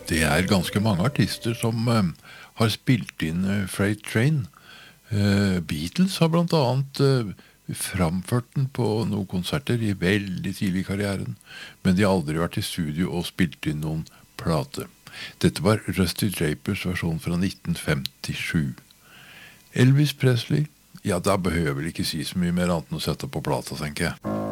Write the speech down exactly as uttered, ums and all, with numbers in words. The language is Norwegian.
Det er ganske mange artister som eh, har spilt inn eh, Freight Train. Eh, Beatles har blant annet eh, framført den på noen konserter i veldig tidlig i karrieren, men de har aldri vært i studio og spilt inn noen plate. Dette var Rusty Drapers versjon fra nitten femtisju. Elvis Presley, ja, da behøver jeg ikke si så mye mer annet enn å sette på plata, tenker jeg.